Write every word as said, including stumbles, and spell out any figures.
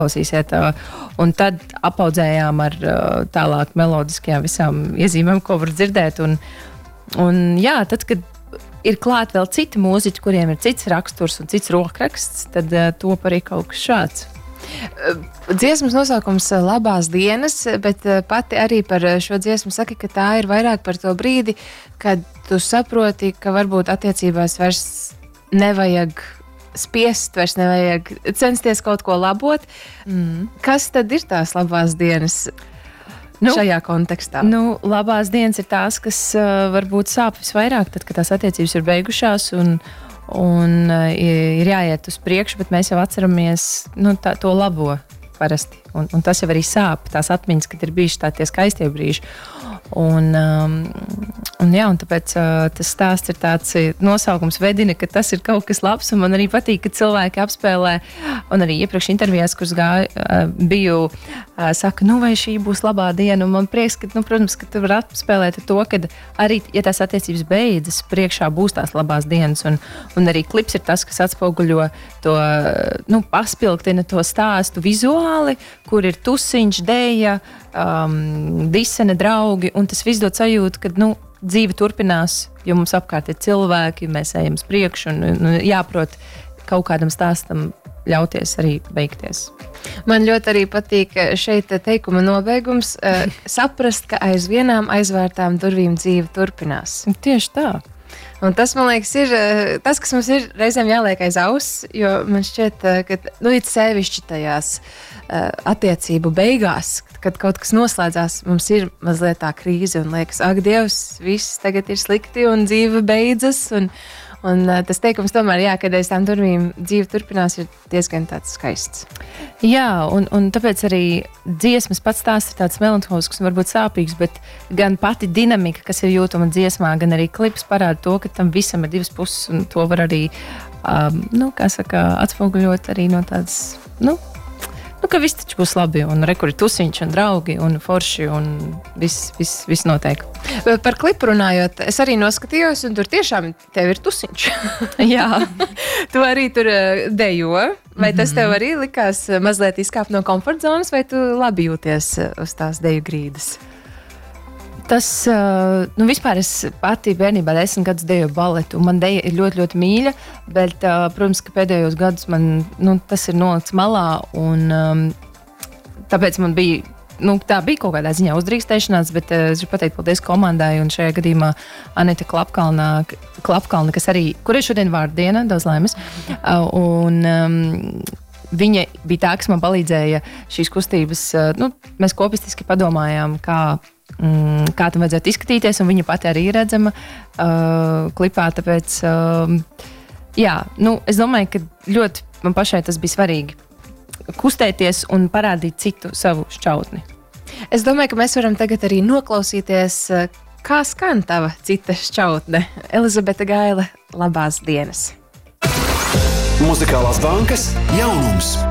klausīsiet. Un tad apaudzējām ar tālāk melodiskajām visām iezīmēm, ko var dzirdēt. Un, un jā, tad, kad ir klāt vēl citi mūziķi, kuriem ir cits raksturs un cits rokraksts, tad top arī kaut kas šāds. Dziesmas nosaukums Labās dienas, bet pati arī par šo dziesmu saki, ka tā ir vairāk par to brīdi, kad tu saproti, ka varbūt attiecībās vairs nevajag spiest, vairs nevajag censties kaut ko labot. Mm. Kas tad ir tās labās dienas nu, šajā kontekstā? Nu, labās dienas ir tās, kas uh, varbūt sāp visvairāk, tad, kad tās attiecības ir beigušās un Un uh, ir jāiet uz priekšu, bet mēs jau atceramies nu, tā, to labo parasti. Un, un tas jau arī sāp, tās atmiņas, kad ir bijuši tādi skaistie brīži. Un, um, un, jā, un tāpēc uh, tas stāsts ir tāds nosaukums vedina, ka tas ir kaut kas labs. Un man arī patīk, ka cilvēki apspēlē, un arī iepriekš intervijās, kuras gāju, uh, biju, uh, saka, nu vai šī būs labā diena. Un man prieks, ka, nu, protams, ka tu var apspēlēt to, ka arī, ja tās attiecības beidzas, priekšā būs tās labās dienas. Un, un arī klips ir tas, kas atspoguļo to, nu, paspilgtina to stāstu vizuāli, kur ir tusiņš, dēja, um, disene, draugi, un tas viss dod sajūtu, ka, nu, dzīve turpinās, jo mums apkārt ir cilvēki, mēs ejam uz priekšu, un, un jāprot kaut kādam stāstam ļauties arī beigties. Man ļoti arī patīk šeit teikuma nobeigums, uh, saprast, ka aiz vienām aizvērtām durvīm dzīve turpinās. Tieši tā. Un tas, man liekas, ir tas, kas mums ir reizēm jāliek aiz auss, jo man šķiet, ka, nu, it sevišķi tajās uh, attiecību beigās, kad kaut kas noslēdzās, mums ir mazliet tā krīze un liekas, ak, Dievs, viss tagad ir slikti un dzīve beidzas. Un, un uh, tas teikums tomēr, jā, kad aiz tām durvīm dzīve turpinās, ir diezgan tāds skaists. Jā, un, un tāpēc arī dziesmas pats tās ir tāds melanholisks un varbūt sāpīgs, bet gan pati dinamika, kas ir jūtama dziesmā, gan arī klips parāda to, ka tam visam ir divas puses, un to var arī, um, nu, kā saka, atspoguļot arī no tādas, nu, nu, ka viss taču būs labi, un re, kur ir tusiņš un draugi un forši, un viss, viss, viss notiek. Par klipu runājot, es arī noskatījos, un tur tiešām tev ir tusiņš. Jā. Tu arī tur dejo, vai tas tev arī likās mazliet izkāpt no komforta zonas, vai tu labi jūties uz tās deju grīdas? Tas, nu, vispār es pati bērnībā desmit gadus dejoju baletu, un man deja ir ļoti, ļoti mīļa, bet, protams, ka pēdējos gadus man, nu, tas ir nolikts malā, un um, tāpēc man bija, nu, tā bija kaut kādā ziņā uzdrīkstēšanās, bet uh, es gribu pateikt paldies komandai, un šajā gadījumā Anita Klapkalna, Klapkalna, kas arī, kur ir šodien vārdiena, daudz laimes, uh, un um, viņa bija tā, kas man palīdzēja šīs kustības, uh, nu, mēs kopistiski padomājām, kā Mm, kā tam vajadzētu izskatīties, un viņa pati arī ir redzama uh, klipā, tāpēc, uh, jā, nu, es domāju, ka ļoti man pašai tas bija svarīgi kustēties un parādīt citu savu šķautni. Es domāju, ka mēs varam tagad arī noklausīties, kā skan tava cita šķautne. Elizabete Gaile, labās dienas! Muzikālās bankas jaunums!